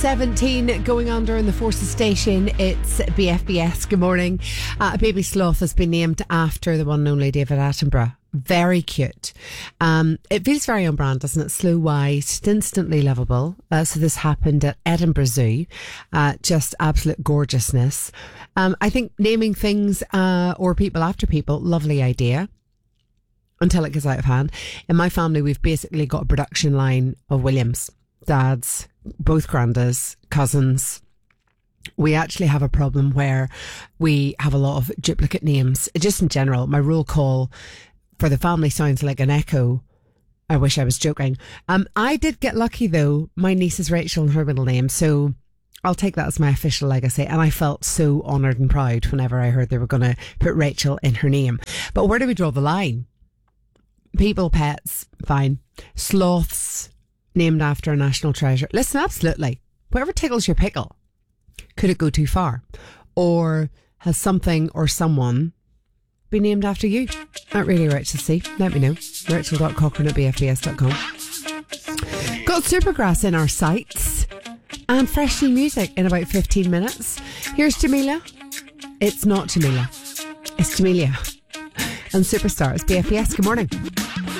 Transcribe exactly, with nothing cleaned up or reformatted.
seventeen going under in the Forces station. It's B F B S. Good morning. Uh, a baby sloth has been named after the one and only David Attenborough. Very cute. Um, it feels very on brand, doesn't it? Slow, wise, instantly lovable. Uh, so this happened at Edinburgh Zoo. Uh, just absolute gorgeousness. Um, I think naming things uh, or people after people, lovely idea. Until it gets out of hand. In my family, we've basically got a production line of Williams. Dads, both grandas, cousins. We actually have a problem where we have a lot of duplicate names. Just in general, my roll call for the family sounds like an echo. I wish I was joking. Um, I did get lucky though. My niece is Rachel and her middle name, so I'll take that as my official legacy. And I felt so honoured and proud whenever I heard they were going to put Rachel in her name. But where do we draw the line? People, pets, fine. Sloths, named after a national treasure. Listen, absolutely. Whatever tickles your pickle. Could it go too far? Or has something or someone been named after you? Not really, Rachel C. Let me know. Rachel dot Cochrane at B F B S dot com. Got Supergrass in our sights. And fresh new music in about fifteen minutes. Here's Jamila. It's not Jamila. It's Jamelia. And Superstars. B F B S. Good morning.